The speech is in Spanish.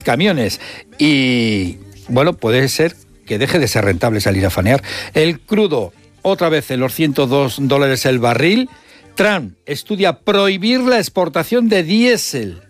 camiones. Y bueno, puede ser que deje de ser rentable salir a fanear. El crudo, otra vez en los $102 el barril. Trump estudia prohibir la exportación de diésel.